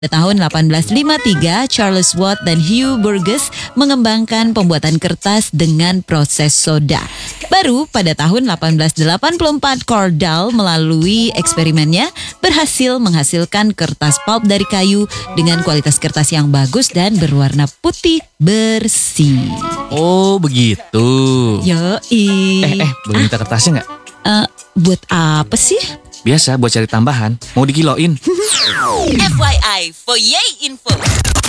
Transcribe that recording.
Pada tahun 1853, Charles Watt dan Hugh Burgess mengembangkan pembuatan kertas dengan proses soda. Baru pada tahun 1884, Cordell melalui eksperimennya berhasil menghasilkan kertas pulp dari kayu dengan kualitas kertas yang bagus dan berwarna putih bersih. Oh begitu. Yoi. Boleh minta kertasnya nggak? Buat apa sih? Biasa buat cari tambahan. Mau dikiloin. FYI, for Yay Info.